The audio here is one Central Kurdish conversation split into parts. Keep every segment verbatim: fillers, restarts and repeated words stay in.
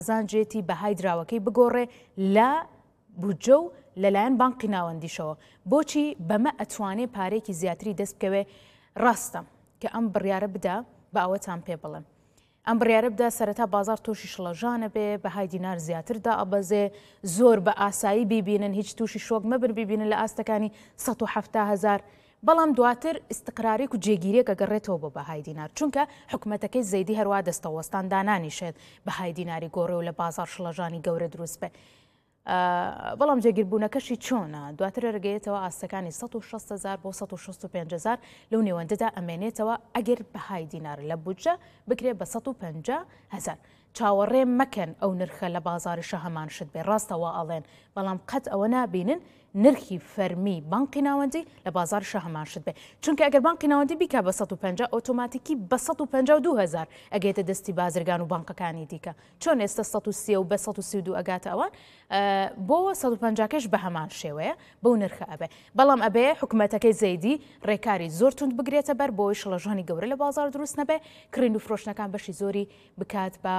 زانجێتی بەهای دراوەکەی بگۆڕێ لە بودجە و لەلایەن بانقی ناوەندیشەوە. بۆچی بەمە ئەتوانێ پارێکی زیاتری دەست بکەوێ؟ ڕاستە کە ئەم بڕیارە بدا بە ئەوەتان پێ بڵێم. ئەم بڕیارە بدا سەرەتا بازار تۆشی شڵەژانە بێ، بەهای دینار زیاتردا ئەبەزێ، زۆر بە ئاسایی بیبینن، هیچ تووشی شۆک مەبن بیبینن لە ئاستەکانی سەد و حەڤتا هەزار. بەڵام دواتر ئیستقرارێک و جێگیرێک ئەگەڕێتەوە بۆ بەهای دینار، چونکە حکوومەتەکەی زەیدی هەروە دەستەوەستان دانانیشێت بەهای دیناری گۆڕێ و لە بازار شڵەژانی گەورە دروست بێ. بەڵام جێگیربوونەکەشی چۆنە؟ دواتر ڕگەیەتەوە ئاستەکانی سەد و شەست هەزار بۆ سەد و شەست و پێنج هەزار لەو نێوەندەدا ئەمێنێتەوە ئەگەر بەهای دینار لە بودجە بکرێت بە سەد و پەنجا هەزار. چاوەڕێ مەکەن ئەو نرخە لە بازاریشە هەمان شت بێ، ڕاستەوە ئەڵێن، بەڵام قەت ئەوە نابینن نرخی فەرمی بانقی ناوەندی لە بازاریشە هەمان شت بێ، چونکە ئەگەر بانقی ناوەندی بیکا بە سەد و پەنجا ئۆتۆماتیکی بە سەد و پەنجا و دوو هەزار ئەگەیتە دەستی بازرگان و بانقەکانی دیکە. چۆن ئێستا سەد و سێ و بە سەد و سی و دوو ئەگاتە ئەوان، بۆ سەد و پەنجاکەش بە هەمان شێوەیە بەو نرخە ئەبێ. بەڵام ئەبێ حکوومەتەکەی زەیدی ڕێکاری زۆر تونند بگرێتە بەر بۆی شڵەژانی گەورە لە بازار دروست نەبێ، کڕین و فرۆشتنەکان بەشی زۆری بکات بە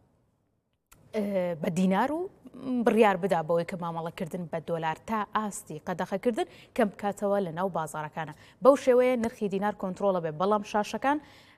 بە دینار و بڕیار بدا بەوەی کە مامەڵەکردن بە دۆلار تا ئاستی قەدەخەکردن کەم بکاتەوە لە ناو بازارەکانە. بەو شێوەیە نرخی دینار کۆنتترۆڵە بێ. بەڵام شاشەکان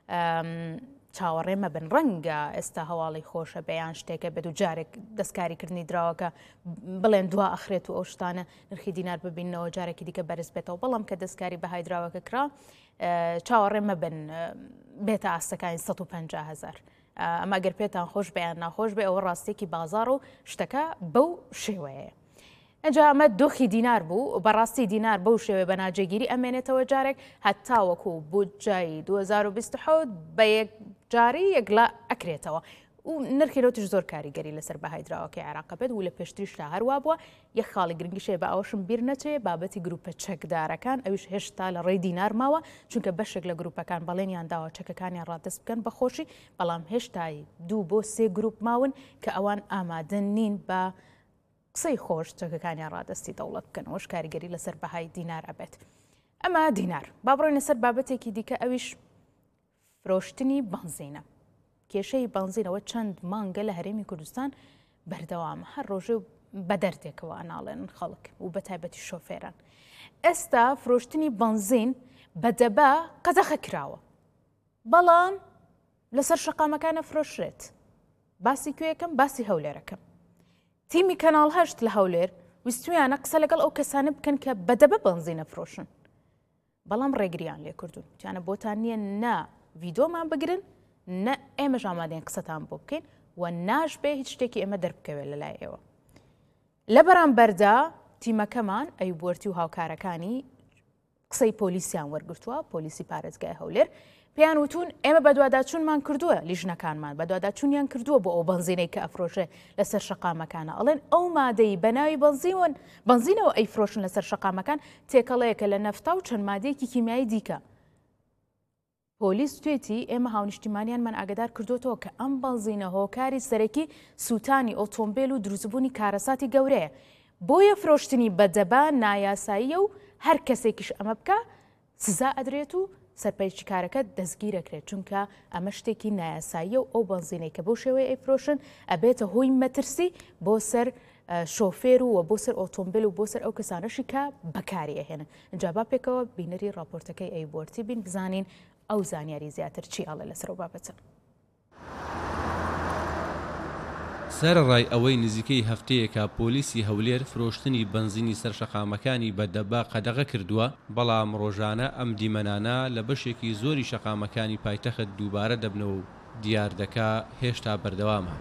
چاوەڕێ مەبن، ڕەنگە ئێستا هەواڵی خۆشە بەیان شتێکە بێت و جارێک دەستکاریکردنی دراوەکە بڵێن دوا ئەخرێت و ئەو شتانە نرخی دینار ببینەوە جارێکی دیکە بەرز بێتەوە. بەڵام کە دەستکاری بەهای دراوەکە کرا چاوەڕێ مەبن بێتە ئاستەکانی سەد و پەنجا هەزار. ئەمە گەر پێتان خۆش بەیان ناخۆش بێ، ئەوە ڕاستێکی بازار و شتەکە بەو شێوەیە. ئەجا ئەمە دۆخی دینار بوو، بەڕاستی دینار بەو شێوەیە بە ناجێگیری ئەمێنێتەوە جارێک هەتاوەکو بودجەی دوو هەزار و بیست و حەوت بە یەک جاری یەکلا ئەکرێتەوە و نرخی لەوتش زۆر کاریگەری لەسەر بەهای دراوەکەی عێراق بێت و لە پێشتریشدا هەروە بووە. یەک خاڵی گرنگیشێ بە ئەوەشم بیر نەچێ بابەتی گروپە چەکدارەکان، ئەویش هێشتا لە ڕێی دینار ماوە، چونکە بەشێک لە گروپەکان بەڵێنیان داوە چەکەکانیان ڕادەست بکەن بە خۆشی، بەڵام هێشتایی دوو بۆ سێ گروپ ماون کە ئەوان ئامادە نین بە قسەی خۆش چەکەکانیان ڕادستی دەوڵەت بکەنەوەش کاریگەری لەسەر بەهای دینار ئەبێت. ئەمە دینار. با بڕۆینە سەر بابەتێکی دیکە، ئەویش فرۆشتنی بەنزینە. کێشەی بەنزینەوە چەند مانگە لە هەرێمی کوردستان بەردەوامە، هەر ڕۆژێ بە دەردێکەوە ئەناڵێن خەڵک و بە تایبەتی شۆفێران. ئێستا فرۆشتنی بەنزین بەدەبە قەدەخە کراوە، بەڵام لەسەر شەقامەکانە فرۆشرێت. باسی کوێیەکەم باسی هەولێرەکەم. تیمی کەناڵ هەشت لە هەولێر ویستویانە قسە لەگەڵ ئەو کەسانە بکەن کە بەدەبە بەنزینە فرۆشن، بەڵام ڕێگریان لێ کردوون. توانە بۆتان نییە نا ڤیدۆمان بگرن، نە ئێمەش ئامادەین قسەتان بۆ بکەین و ناش بێ هیچ شتێکی ئێمە دەربکەوێت لە لای ئێوە. لە بەرامبەردا تیمەکەمان ئەیوبوەرتی و هاوکارەکانی قسەی پۆلیسیان وەرگرتووە، پۆلیسی پارێزگای هەولێر، پێیان وتون ئێمە بەدواداچوونمان کردووە، لیژنەکانمان بەدواداچوونیان کردووە بۆ ئەو بەنزینەی کە ئەفرۆشێ لەسەر شەقامەکانە. ئەڵێن ئەو مادەی بەناوی بەنزیون بەنزینەوە ئەیفرۆشن لەسەر شەقامەکان تێکەڵەیەکە لە نەفتا و چەند مادەیەکی کیمیایی دیکە. پۆلیس توێتی ئێمە هاونیشتیمانیانمان ئاگدار کردوتەوە کە ئەم بەنزینە هۆکاری سەرەکی سووتانی ئۆتۆمبیل و دروستبوونی کارەساتی گەورەیە، بۆیە فرۆشتنی بەدەبە نایاساییە و هەر کەسێکیش ئەمە بکە سزا ئەدرێت و سەرپەیچی کارەکە دەستگیرەکرێت، چونکە ئەمە شتێکی نایاساییە و ئەو بەنزینەی کە بۆ شێوەیە ئەیفرۆشن ئەبێتە هۆی مەترسی بۆ سەر شۆفێر و بۆ سەر ئۆتۆمبیل و بۆ سەر ئەو کەسانەشی کە بەکاری ئەهێنن. اینجا با پێکەوە بینەری راپۆرتەکەی ئەیبوەرتی بین بزانین ئەو زانیاری زیاتر چی ئاڵێ لەسەر ئەو بابەتە. سەرڕای ئەوەی نزیکەی هەفتەیەکە پۆلیسی هەولێر فرۆشتنی بەنزینی سەر شەقامەکانی بەدەبا قەدەغە کردووە، بەڵام ڕۆژانە ئەم دیمەنانە لە بەشێکی زۆری شەقامەکانی پایتەخت دووبارە دەبنەوە و دیار دەکا هێشتا بەردەوامە.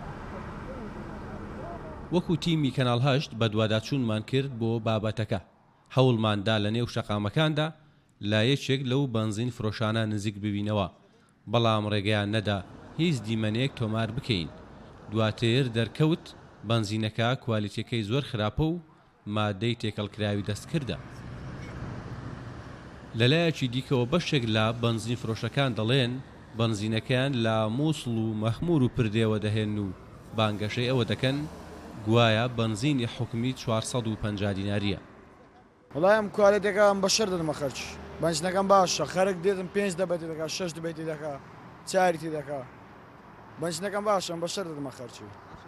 وەکو تیمی کەناڵ هەشت بەدواداچوونمان کرد بۆ بابەتەکە، هەوڵماندا لە نێو شەقامەکاندا لایەکێک لەو بەنزین فرۆشانە نزیک ببینەوە، بەڵام ڕێگەیان نەدا هیچ دیمەنێک تۆمار بکەین. دواتر دەرکەوت بەنزینەکە کوالیتیەکەی زۆر خراپە و مادەی تێکەڵکراوی دەستکردە. لەلایەکی دیکەوە بەشێک لە بەنزین فرۆشەکان دەڵێن بەنزینەکەیان لە مووسڵ و مەخمور و پردێوە دەهێن و بانگەشەی ئەوە دەکەن گوایە بەنزینی حکومی چوارسەد و پەنجا دیناریە. وەڵای ئەم کوالیتیەکان بەشەر دەدەمە خەرج، بەنزینەکان باشە، خەرک دێتم پێنج دەبەتی دەکات، شەش دەبەتی دەکات، چاریتی دەکات. بەنزینەکان باشە، بەشەر دەدەمە خەرچی.